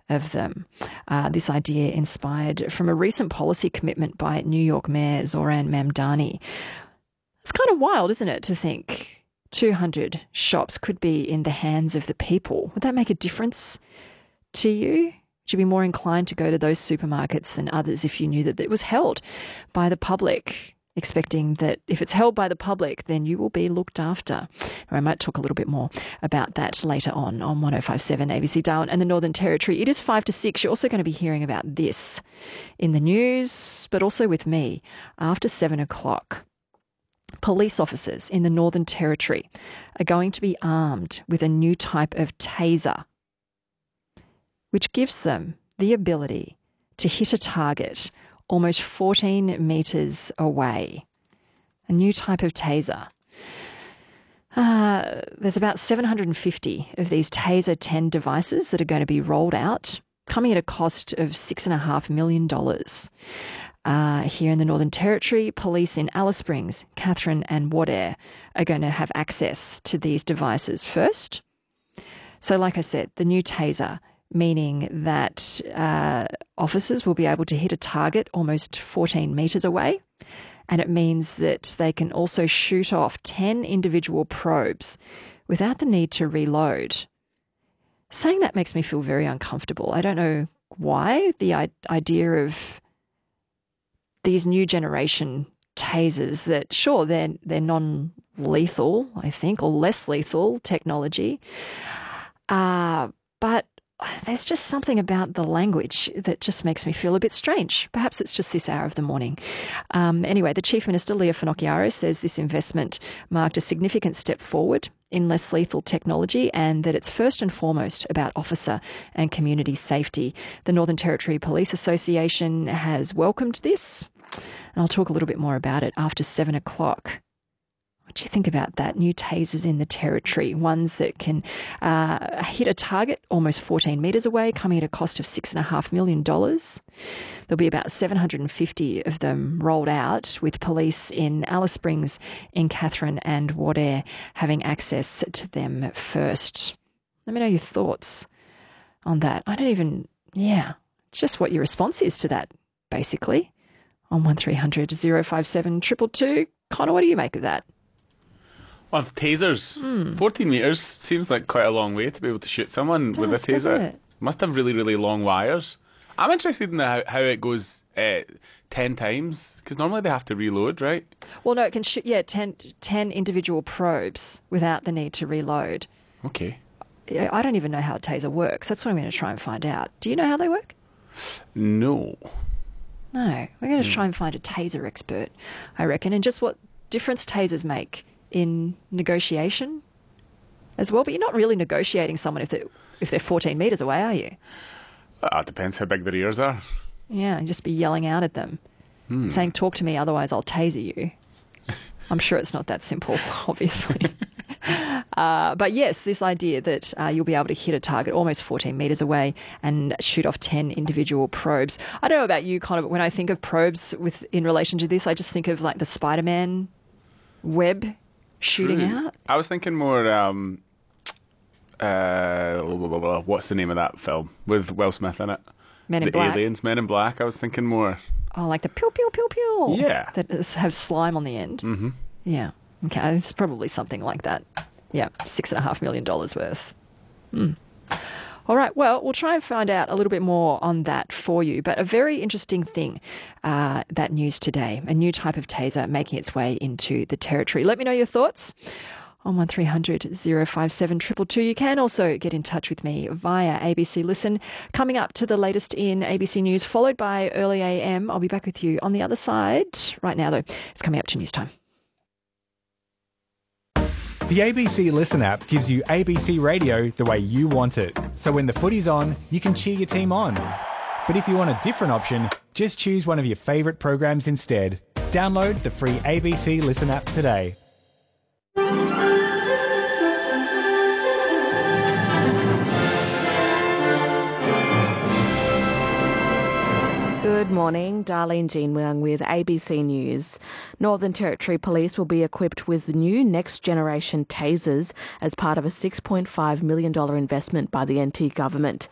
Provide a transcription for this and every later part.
of them. This idea inspired from a recent policy commitment by New York Mayor Zoran Mamdani. It's kind of wild, isn't it, to think 200 shops could be in the hands of the people. Would that make a difference to you? Would you be more inclined to go to those supermarkets than others if you knew that it was held by the public, expecting that if it's held by the public, then you will be looked after? I might talk a little bit more about that later on 1057 ABC Darwin and the Northern Territory. It is 5 to 6. You're also going to be hearing about this in the news, but also with me after 7 o'clock. Police officers in the Northern Territory are going to be armed with a new type of taser, which gives them the ability to hit a target almost 14 metres away. A new type of taser. There's about 750 of these Taser 10 devices that are going to be rolled out, coming at a cost of $6.5 million. Here in the Northern Territory, police in Alice Springs, Katherine and Wadeye are going to have access to these devices first. So like I said, the new taser, meaning that officers will be able to hit a target almost 14 metres away. And it means that they can also shoot off 10 individual probes without the need to reload. Saying that makes me feel very uncomfortable. I don't know why. The idea of these new generation tasers that, sure, they're non-lethal, I think, or less lethal technology, but there's just something about the language that just makes me feel a bit strange. Perhaps it's just this hour of the morning. Anyway, the Chief Minister, Leah Finocchiaro, says this investment marked a significant step forward in less lethal technology and that it's first and foremost about officer and community safety. The Northern Territory Police Association has welcomed this, and I'll talk a little bit more about it after 7 o'clock. What do you think about that? New tasers in the Territory, ones that can hit a target almost 14 metres away, coming at a cost of $6.5 million. There'll be about 750 of them rolled out, with police in Alice Springs, in Katherine and Wadeye having access to them first. Let me know your thoughts on that. Just what your response is to that, basically, on 1300 057 222. Connor, what do you make of that? Well, tasers, 14 metres seems like quite a long way to be able to shoot someone with a taser. It? Must have really, really long wires. I'm interested in how it goes 10 times, because normally they have to reload, right? Well, no, it can shoot, 10 individual probes without the need to reload. Okay. I don't even know how a taser works. That's what I'm going to try and find out. Do you know how they work? No. No. We're going to try and find a taser expert, I reckon, and just what difference tasers make in negotiation as well. But you're not really negotiating someone if they're 14 metres away, are you? It depends how big their ears are. Yeah, and just be yelling out at them, saying, talk to me, otherwise I'll taser you. I'm sure it's not that simple, obviously. But yes, this idea that you'll be able to hit a target almost 14 metres away and shoot off 10 individual probes. I don't know about you, Connor, but when I think of probes in relation to this, I just think of like the Spider-Man web shooting out. I was thinking more, what's the name of that film with Will Smith in it? Men in Black. Aliens, Men in Black. I was thinking more. Oh, like the pew, pew, pew, pew. Yeah. That have slime on the end. Mm-hmm. Yeah. Okay, it's probably something like that. Yeah, $6.5 million worth. All right, well, we'll try and find out a little bit more on that for you. But a very interesting thing, that news today, a new type of taser making its way into the Territory. Let me know your thoughts on 1300 057 222. You can also get in touch with me via ABC Listen. Coming up to the latest in ABC News, followed by Early AM. I'll be back with you on the other side. Right now, though, it's coming up to news time. The ABC Listen app gives you ABC radio the way you want it. So when the footy's on, you can cheer your team on. But if you want a different option, just choose one of your favourite programs instead. Download the free ABC Listen app today. Good morning, Darlene Jean-Wang with ABC News. Northern Territory Police will be equipped with new next-generation tasers as part of a $6.5 million investment by the NT government.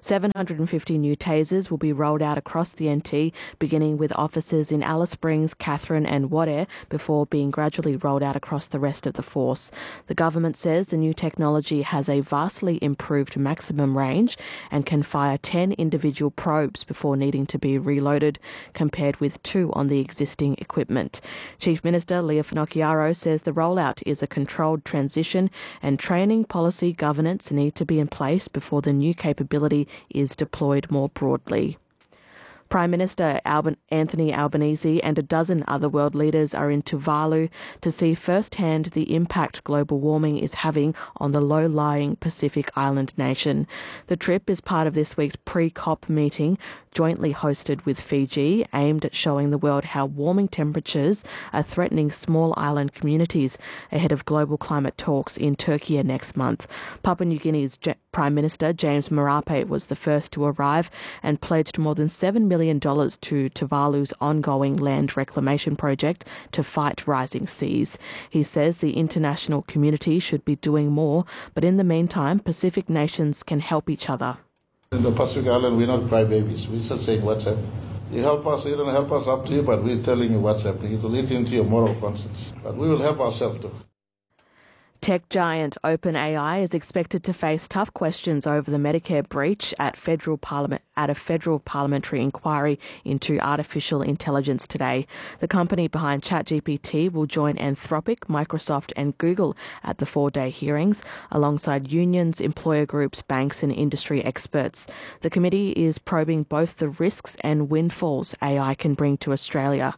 750 new tasers will be rolled out across the NT, beginning with officers in Alice Springs, Katherine and Wadeye, before being gradually rolled out across the rest of the force. The government says the new technology has a vastly improved maximum range and can fire 10 individual probes before needing to be reloaded, compared with 2 on the existing equipment. Chief Minister Leah Finocchiaro says the rollout is a controlled transition and training, policy, governance need to be in place before the new capability is deployed more broadly. Prime Minister Anthony Albanese and a dozen other world leaders are in Tuvalu to see firsthand the impact global warming is having on the low-lying Pacific island nation. The trip is part of this week's pre-COP meeting, jointly hosted with Fiji, aimed at showing the world how warming temperatures are threatening small island communities ahead of global climate talks in Turkey next month. Papua New Guinea's Prime Minister James Marape was the first to arrive and pledged more than $7 million to Tuvalu's ongoing land reclamation project to fight rising seas. He says the international community should be doing more, but in the meantime, Pacific nations can help each other. In the Pacific Island, we're not crybabies. We're just saying what's happening. You help us, you don't help us, up to you, but we're telling you what's happening. It will eat into your moral conscience. But we will help ourselves too. Tech giant OpenAI is expected to face tough questions over the Medicare breach at a federal parliamentary inquiry into artificial intelligence today. The company behind ChatGPT will join Anthropic, Microsoft and Google at the 4-day hearings, alongside unions, employer groups, banks and industry experts. The committee is probing both the risks and windfalls AI can bring to Australia.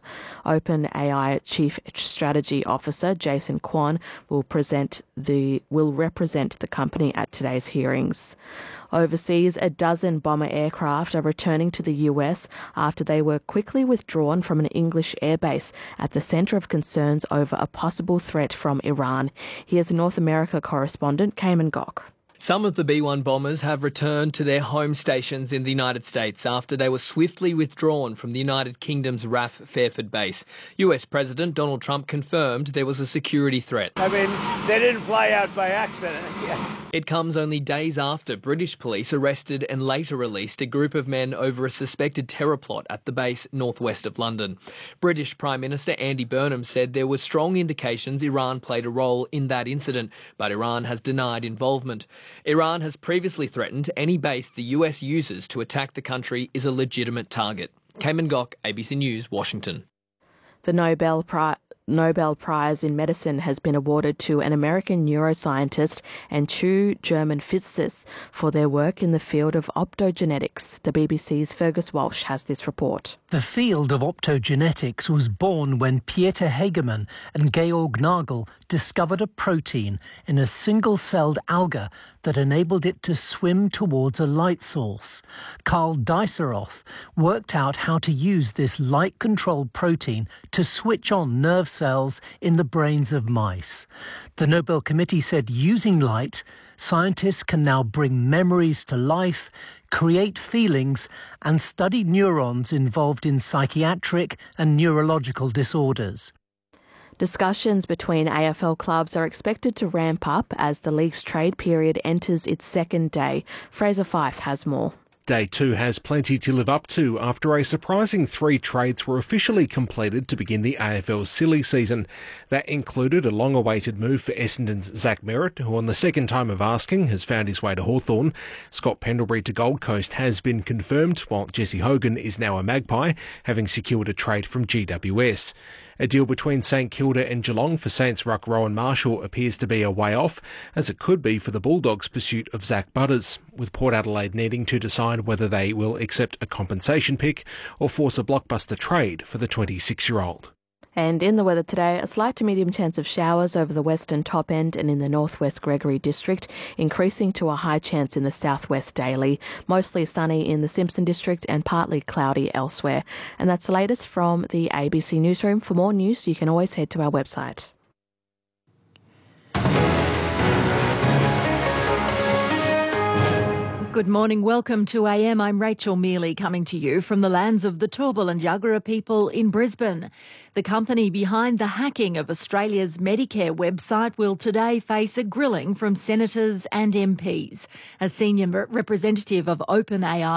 OpenAI Chief Strategy Officer Jason Kwan will represent the company at today's hearings. Overseas, a dozen bomber aircraft are returning to the US after they were quickly withdrawn from an English airbase at the centre of concerns over a possible threat from Iran. Here's North America correspondent Cayman Gok. Some of the B-1 bombers have returned to their home stations in the United States after they were swiftly withdrawn from the United Kingdom's RAF Fairford base. US President Donald Trump confirmed there was a security threat. I mean, they didn't fly out by accident. Yeah. It comes only days after British police arrested and later released a group of men over a suspected terror plot at the base northwest of London. British Prime Minister Andy Burnham said there were strong indications Iran played a role in that incident, but Iran has denied involvement. Iran has previously threatened any base the US uses to attack the country is a legitimate target. Cayman Gok, ABC News, Washington. The Nobel Prize in Medicine has been awarded to an American neuroscientist and 2 German physicists for their work in the field of optogenetics. The BBC's Fergus Walsh has this report. The field of optogenetics was born when Pieter Hagemann and Georg Nagel discovered a protein in a single-celled alga that enabled it to swim towards a light source. Karl Diceroth worked out how to use this light-controlled protein to switch on nerve cells in the brains of mice. The Nobel Committee said using light, scientists can now bring memories to life, create feelings, and study neurons involved in psychiatric and neurological disorders. Discussions between AFL clubs are expected to ramp up as the league's trade period enters its second day. Fraser Fife has more. Day 2 has plenty to live up to after a surprising 3 trades were officially completed to begin the AFL's silly season. That included a long-awaited move for Essendon's Zach Merritt, who on the second time of asking has found his way to Hawthorn. Scott Pendlebury to Gold Coast has been confirmed, while Jesse Hogan is now a Magpie, having secured a trade from GWS. A deal between St Kilda and Geelong for Saints ruck Rowan Marshall appears to be a way off, as it could be for the Bulldogs' pursuit of Zach Butters, with Port Adelaide needing to decide whether they will accept a compensation pick or force a blockbuster trade for the 26-year-old. And in the weather today, a slight to medium chance of showers over the western top end and in the northwest Gregory district, increasing to a high chance in the southwest daily. Mostly sunny in the Simpson district and partly cloudy elsewhere. And that's the latest from the ABC Newsroom. For more news, you can always head to our website. Good morning. Welcome to AM. I'm Rachel Mealy, coming to you from the lands of the Turrbal and Yagara people in Brisbane. The company behind the hacking of Australia's Medicare website will today face a grilling from senators and MPs. A senior representative of OpenAI